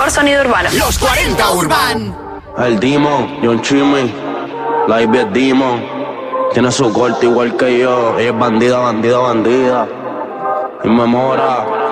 mejor sonido urbano. Los 40 Urban. El Demon, John Chimmy, la Ivy es Demon. Tiene su corte igual que yo. Ella es bandida, bandida, bandida. Y me mora.